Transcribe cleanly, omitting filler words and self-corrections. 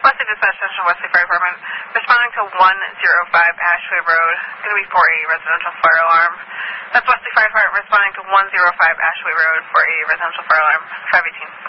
Wesley Dispatch Station, Wesley Fire Department. Responding to 105 Ashway Road. Going to be for a residential fire alarm. That's Wesley Fire Department responding to 105 Ashway Road for a residential fire alarm. 518.